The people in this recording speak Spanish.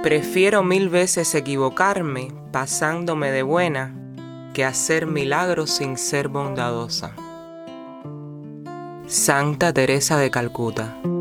Prefiero 1000 veces equivocarme pasándome de buena que hacer milagros sin ser bondadosa. Santa Teresa de Calcuta.